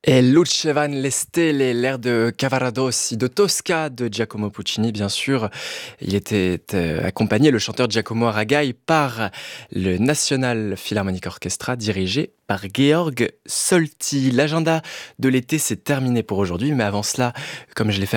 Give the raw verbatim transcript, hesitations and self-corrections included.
Et Luce van le Stelle, l'air de Cavaradossi de Tosca de Giacomo Puccini, bien sûr. Il était euh, accompagné, le chanteur Giacomo Aragaj, par le National Philharmonic Orchestra, dirigé par Georg Solti. L'agenda de l'été, c'est terminé pour aujourd'hui, mais avant cela, comme je l'ai fait